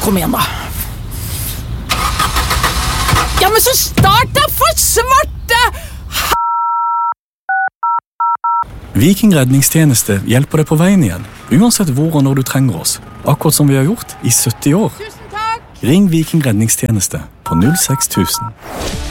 kom igjen da. Ja, men så start da, for svarte! Viking redningstjeneste hjelper deg på veien igjen, uansett hvor og når du trenger oss. Akkurat som vi har gjort i 70 år. Tusen takk! Ring Viking redningstjeneste på 06000.